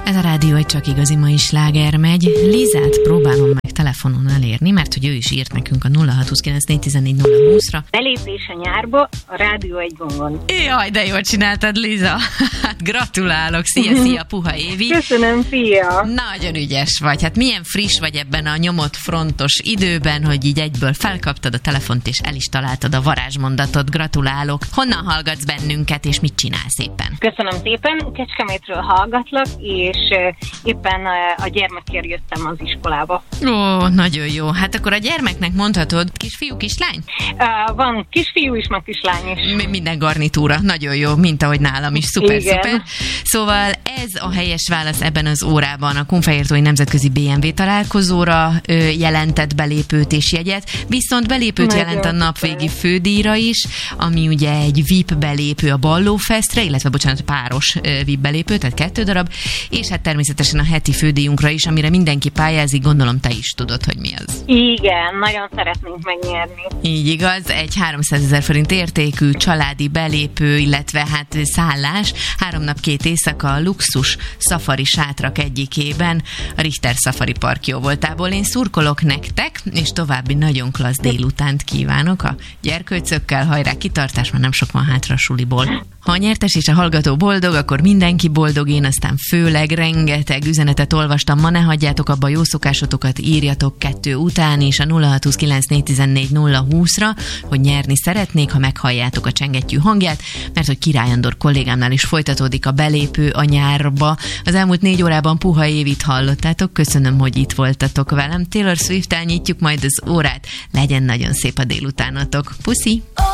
Ez a rádió egy csak igazi mai sláger megy. Lizát próbálom meg telefonon elérni, mert hogy ő is írt nekünk a 0629414020-ra. Belépés a nyárba, a rádió egy gongon. Jaj, de jól csináltad, Liza. Hát gratulálok. Szia, Puha Évi. Köszönöm, szia. Nagyon ügyes vagy. Hát milyen friss vagy ebben a nyomott frontos időben, hogy így egyből felkaptad a telefont, és el is találtad a varázsmondatot. Gratulálok. Honnan hallgatsz bennünket, és mit csinálsz éppen? Köszönöm szépen. Kecskemétről hallgatlak, és éppen a gyermekért jöttem az iskolába. Ó, nagyon jó. Hát akkor a gyermeknek mondhatod, kisfiú, kislány? Van kisfiú is, meg kislány is. Minden garnitúra. Nagyon jó, mint ahogy nálam is. Szuper, igen. Szuper. Szóval ez a helyes válasz ebben az órában. A Kunfehértói Nemzetközi BMW találkozóra jelentett belépőt és jegyet, viszont belépőt nagyon jelent a napvégi fődíjra is, ami ugye egy VIP belépő a Ballófestre, illetve páros VIP belépő, tehát 2 darab, és hát természetesen a heti fődíjunkra is, amire mindenki pályázik, gondolom te is tudod, hogy mi az. Igen, nagyon szeretnénk megnyerni. Így igaz, egy 300 000 forint értékű családi belépő, illetve hát szállás, 3 nap 2 éjszaka a luxus szafari sátrak egyikében, a Richter Safari Park jóvoltából. Én szurkolok nektek, és további nagyon klassz délutánt kívánok a gyerkőcökkel, hajrá, kitartás, már nem sok van hátra a suliból. Ha a nyertes és a hallgató boldog, akkor mindenki boldog, én aztán főleg rengeteg üzenetet olvastam ma, ne hagyjátok abba a jó szokásotokat, írjatok 2 után is a 0629414020-ra, hogy nyerni szeretnék, ha meghalljátok a csengettyű hangját, mert hogy Király Andor kollégámnál is folytatódik a belépő a nyárba. Az elmúlt 4 órában Puha Évit hallottátok, köszönöm, hogy itt voltatok velem. Taylor Swift-tel nyitjuk majd az órát, legyen nagyon szép a délutánatok. Puszi!